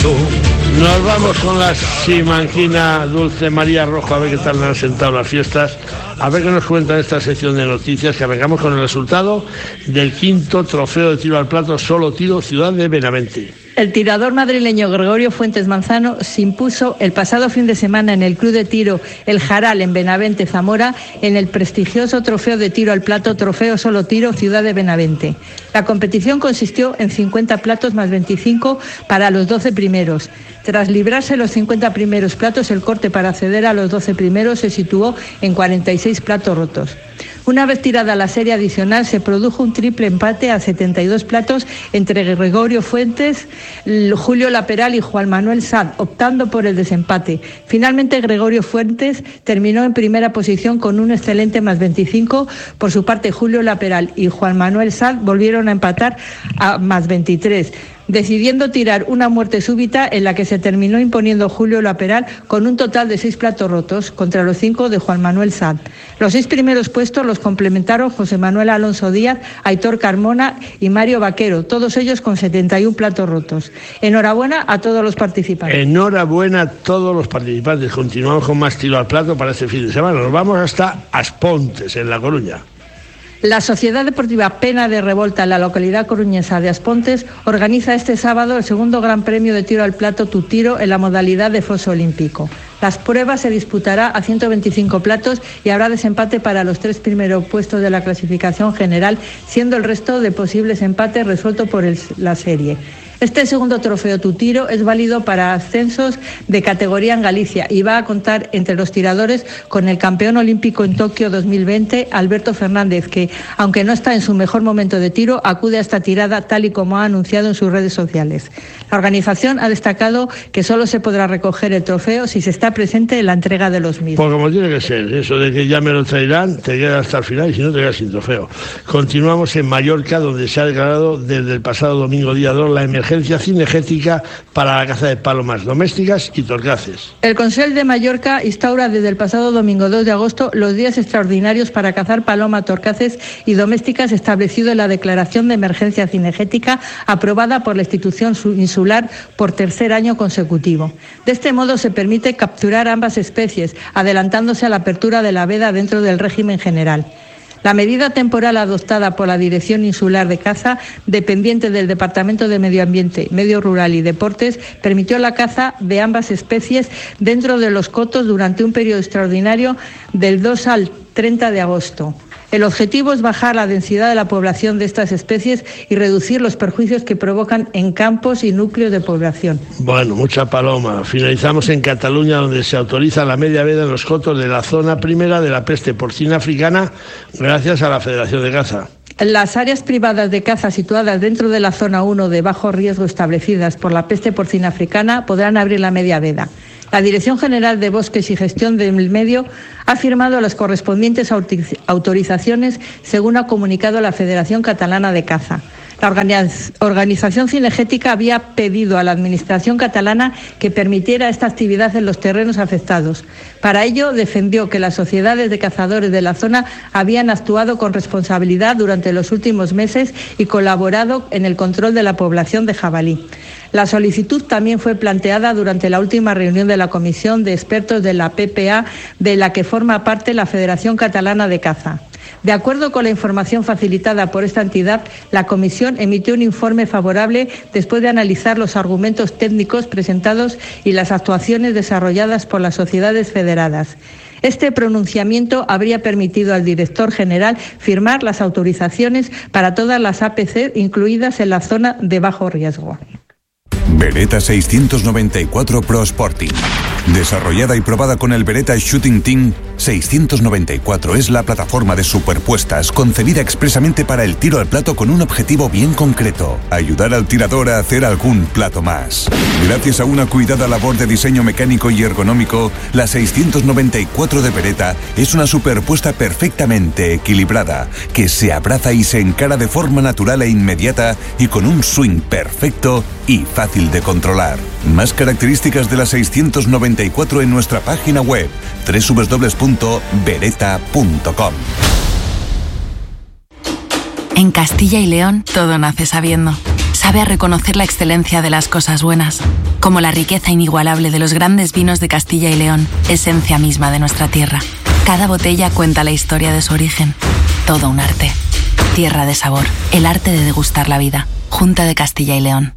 Piso. Nos vamos con la simanquina Dulce María Rojo, a ver qué tal le han sentado las fiestas, a ver qué nos cuenta esta sección de noticias, que arrancamos con el resultado del 5º trofeo de tiro al plato solo tiro Ciudad de Benavente. El tirador madrileño Gregorio Fuentes Manzano se impuso el pasado fin de semana en el Club de Tiro El Jaral en Benavente, Zamora, en el prestigioso trofeo de tiro al plato Trofeo Solo Tiro Ciudad de Benavente. La competición consistió en 50 platos más 25 para los 12 primeros. Tras librarse los 50 primeros platos, el corte para acceder a los 12 primeros se situó en 46 platos rotos. Una vez tirada la serie adicional, se produjo un triple empate a 72 platos entre Gregorio Fuentes, Julio Laperal y Juan Manuel Sad, optando por el desempate. Finalmente, Gregorio Fuentes terminó en primera posición con un excelente más 25. Por su parte, Julio Laperal y Juan Manuel Sad volvieron a empatar a más 23. Decidiendo tirar una muerte súbita en la que se terminó imponiendo Julio Laperal con un total de 6 platos rotos contra los 5 de Juan Manuel Sad. Los 6 primeros puestos los complementaron José Manuel Alonso Díaz, Aitor Carmona y Mario Vaquero, todos ellos con 71 platos rotos. Enhorabuena a todos los participantes. Enhorabuena a todos los participantes. Continuamos con más tiro al plato para este fin de semana. Nos vamos hasta Aspontes, en La Coruña. La Sociedad Deportiva Pena de Revolta en la localidad coruñesa de Aspontes organiza este sábado el segundo Gran Premio de tiro al plato Tu Tiro en la modalidad de foso olímpico. Las pruebas se disputará a 125 platos y habrá desempate para los 3 primeros puestos de la clasificación general, siendo el resto de posibles empates resuelto por la serie. Este segundo trofeo Tu Tiro es válido para ascensos de categoría en Galicia y va a contar entre los tiradores con el campeón olímpico en Tokio 2020, Alberto Fernández, que, aunque no está en su mejor momento de tiro, acude a esta tirada tal y como ha anunciado en sus redes sociales. La organización ha destacado que solo se podrá recoger el trofeo si se está presente en la entrega de los mismos. Pues como tiene que ser, eso de que ya me lo traerán, te quedas hasta el final y si no te quedas sin trofeo. Continuamos en Mallorca, donde se ha declarado desde el pasado domingo día 2 la emergencia cinegética para la caza de palomas domésticas y torcaces. El Consell de Mallorca instaura desde el pasado domingo 2 de agosto los días extraordinarios para cazar paloma, torcaces y domésticas establecido en la declaración de emergencia cinegética aprobada por la institución insular por tercer año consecutivo. De este modo se permite capturar ambas especies, adelantándose a la apertura de la veda dentro del régimen general. La medida temporal adoptada por la Dirección Insular de Caza, dependiente del Departamento de Medio Ambiente, Medio Rural y Deportes, permitió la caza de ambas especies dentro de los cotos durante un periodo extraordinario del 2 al 30 de agosto. El objetivo es bajar la densidad de la población de estas especies y reducir los perjuicios que provocan en campos y núcleos de población. Bueno, mucha paloma. Finalizamos en Cataluña, donde se autoriza la media veda en los cotos de la zona primera de la peste porcina africana gracias a la Federación de Caza. Las áreas privadas de caza situadas dentro de la zona 1 de bajo riesgo establecidas por la peste porcina africana podrán abrir la media veda. La Dirección General de Bosques y Gestión del Medio ha firmado las correspondientes autorizaciones, según ha comunicado la Federación Catalana de Caza. La organización cinegética había pedido a la Administración catalana que permitiera esta actividad en los terrenos afectados. Para ello, defendió que las sociedades de cazadores de la zona habían actuado con responsabilidad durante los últimos meses y colaborado en el control de la población de jabalí. La solicitud también fue planteada durante la última reunión de la Comisión de Expertos de la PPA, de la que forma parte la Federación Catalana de Caza. De acuerdo con la información facilitada por esta entidad, la Comisión emitió un informe favorable después de analizar los argumentos técnicos presentados y las actuaciones desarrolladas por las sociedades federadas. Este pronunciamiento habría permitido al director general firmar las autorizaciones para todas las APC incluidas en la zona de bajo riesgo. Beretta 694 Pro Sporting. Desarrollada y probada con el Beretta Shooting Team, 694 es la plataforma de superpuestas concebida expresamente para el tiro al plato con un objetivo bien concreto: ayudar al tirador a hacer algún plato más. Gracias a una cuidada labor de diseño mecánico y ergonómico, la 694 de Beretta es una superpuesta perfectamente equilibrada, que se abraza y se encara de forma natural e inmediata y con un swing perfecto y fácil de controlar. Más características de la 694 en nuestra página web www.beretta.com. En Castilla y León todo nace sabiendo. sabe a reconocer la excelencia de las cosas buenas, como la riqueza inigualable de los grandes vinos de Castilla y León, esencia misma de nuestra tierra. Cada botella cuenta la historia de su origen. Todo un arte. Tierra de sabor, el arte de degustar la vida. Junta de Castilla y León.